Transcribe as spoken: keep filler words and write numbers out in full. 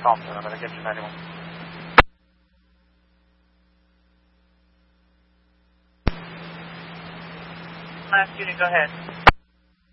Thompson, I'm going to get you ninety-one. Last unit, go ahead.